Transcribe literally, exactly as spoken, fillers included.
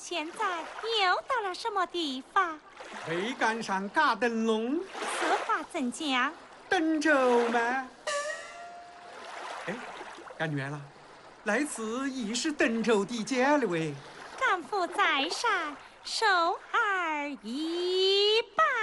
现在又到了什么地方？ 会赶上嘎灯笼， 此话怎讲？ 登州吗？哎，干女儿啦，来此亦是登州的家了喂。 干父在上，受儿一拜。